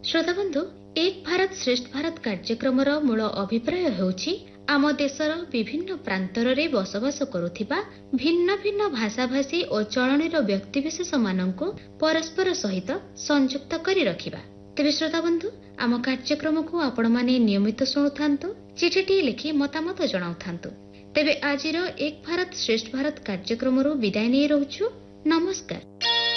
ଶ୍ରୋତାବନ୍ଧୁ, ଏକ ଭାରତ ଶ୍ରେଷ୍ଠ ଭାରତ କାର୍ଯ୍ୟକ୍ରମର ମୂଳ ଅଭିପ୍ରାୟ ହେଉଛି ଆମ ଦେଶର ବିଭିନ୍ନ ପ୍ରାନ୍ତରରେ ବସବାସ କରୁଥିବା ଭିନ୍ନ ଭିନ୍ନ ଭାଷାଭାଷୀ ଓ ଚଳଣୀର ବ୍ୟକ୍ତିବିଶେଷମାନଙ୍କୁ ପରସ୍ପର ସହିତ ସଂଯୁକ୍ତ କରି ରଖିବା। ତେବେ ଶ୍ରୋତାବନ୍ଧୁ, ଆମ କାର୍ଯ୍ୟକ୍ରମକୁ ଆପଣମାନେ ନିୟମିତ ଶୁଣୁଥାନ୍ତୁ, ଚିଠିଟିଏ ଲେଖି ମତାମତ ଜଣାଉଥାନ୍ତୁ। ତେବେ ଆଜିର ଏକ ଭାରତ ଶ୍ରେଷ୍ଠ ଭାରତ କାର୍ଯ୍ୟକ୍ରମରୁ ବିଦାୟ ନେଇ ରହୁଛୁ। ନମସ୍କାର।